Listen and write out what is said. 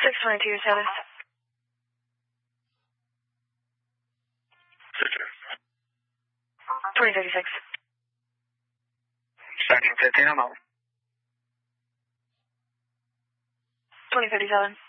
622, your status. 2036. 1715, I'm out. 2037.